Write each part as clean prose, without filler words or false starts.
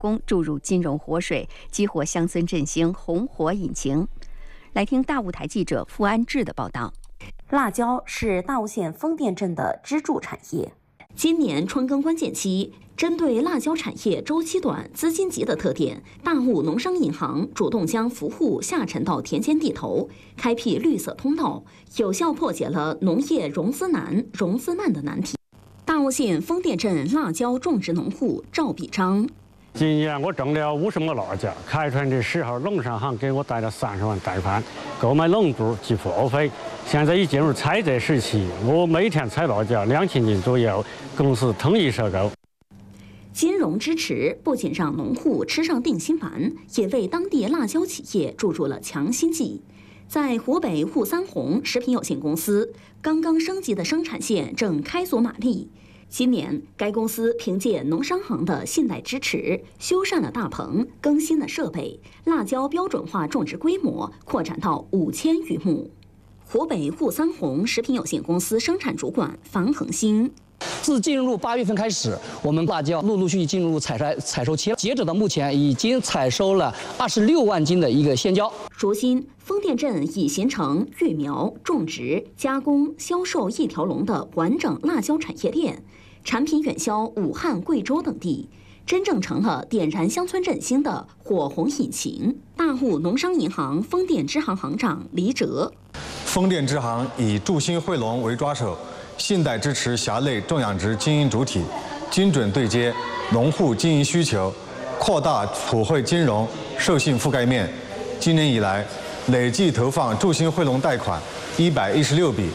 工注入金融活水，激活乡村振兴红火引擎。来听大雾台记者付安志的报道。 辣椒是大悟县丰店镇的支柱产业。 今年春耕关键期，针对辣椒产业周期短、资金急的特点，大悟农商银行主动将扶户下沉到田间地头，开辟绿色通道，有效破解了农业融资难、融资慢的难题。大悟县丰店镇辣椒种植农户赵必章。 今年我种了50亩辣椒，开春的时候，农商行给我贷了30万贷款，购买农株及货费。现在已进入采摘时期，我每天采辣椒2000斤左右，公司统一收购。 金融支持不仅让农户吃上定心丸，也为当地辣椒企业注入了强心剂。在湖北沪三红食品有限公司，刚刚升级的生产线正开足马力。今年，该公司凭借农商行的信贷支持，修缮了大棚，更新了设备，辣椒标准化种植规模扩展到5000余亩。湖北沪三红食品有限公司生产主管樊恒兴。 自进入8月份开始，我们辣椒陆续进入采收期，截止到目前已经采收了26万斤的一个鲜椒。 如今，丰店镇已形成育苗、种植、加工、销售一条龙的完整辣椒产业链，产品远销武汉、贵州等地，真正成了点燃乡村振兴的火红引擎。大悟农商银行丰店支行行长黎哲。 丰店支行以助兴惠农为抓手，信贷支持辖内种养殖经营主体，精准对接农户经营需求，扩大普惠金融授信覆盖面。今年以来，累计投放助兴惠农贷款116笔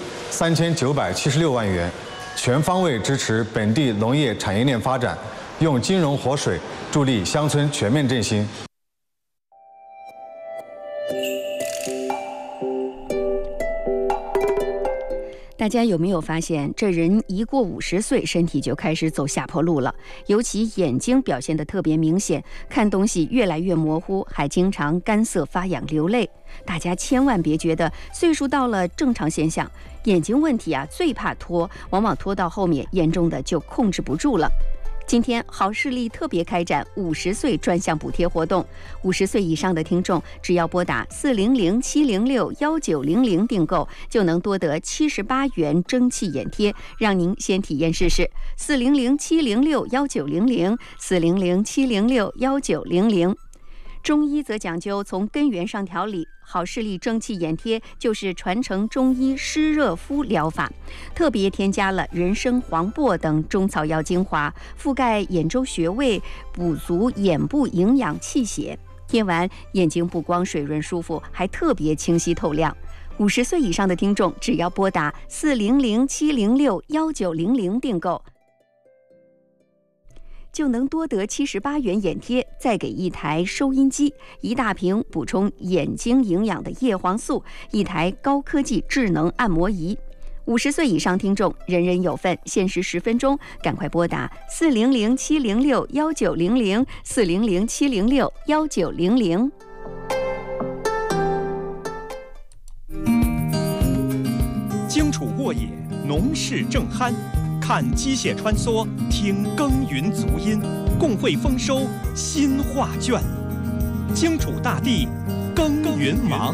，3976万元，全方位支持本地农业产业链发展，用金融活水助力乡村全面振兴。 大家有没有发现，这人一过50岁，身体就开始走下坡路了？尤其眼睛表现得特别明显，看东西越来越模糊，还经常干涩发痒流泪。大家千万别觉得岁数到了正常现象，眼睛问题啊最怕拖，往往拖到后面严重的就控制不住了。今天好视力特别开展50岁专项补贴活动，50岁以上的听众只要拨打400-706-1900订购，就能多得78元蒸汽眼贴，让您先体验试试。400-706-1900，400-706-1900。中医则讲究从根源上调理，好视力蒸汽眼贴就是传承中医湿热敷疗法，特别添加了人参、黄柏等中草药精华，覆盖眼周穴位，补足眼部营养气血。贴完眼睛不光水润舒服，还特别清晰透亮。50岁以上的听众只要拨打400-706-1900订购，就能多得78元眼贴，再给一台收音机、一大瓶补充眼睛营养的叶黄素、一台高科技智能按摩仪。50岁以上听众人人有份，限时10分钟，赶快拨打400-706-1900， 400-706-1900。 荆楚沃野，农事正酣，看机械穿梭，听耕耘足音，共绘丰收新画卷。荆楚大地，耕耘忙。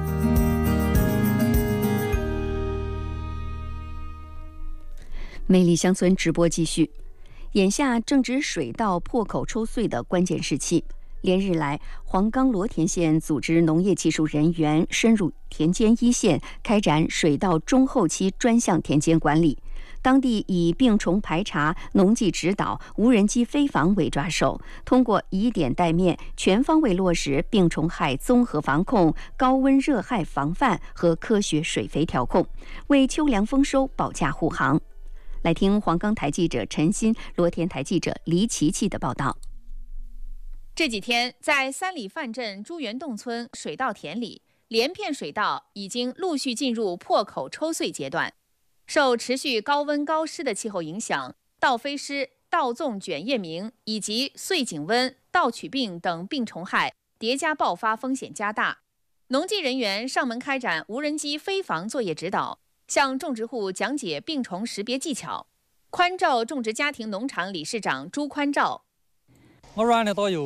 魅力乡村直播继续。眼下正值水稻破口抽穗的关键时期，连日来，黄冈罗田县组织农业技术人员深入田间一线，开展水稻中后期专项田间管理。当地以病虫排查、农技指导、无人机飞防为抓手，通过以点带面，全方位落实病虫害综合防控、高温热害防范和科学水肥调控，为秋粮丰收保驾护航。来听黄冈台记者陈鑫、罗田台记者黎琪琪的报道。 这几天，在三里范镇朱元洞村水稻田里，连片水稻已经陆续进入破口抽穗阶段。受持续高温高湿的气候影响，稻飞虱、稻纵卷叶鸣以及穗颈瘟、稻曲病等病虫害叠加爆发风险加大。农技人员上门开展无人机飞防作业指导，向种植户讲解病虫识别技巧。宽照种植家庭农场理事长朱宽照， 我园里头有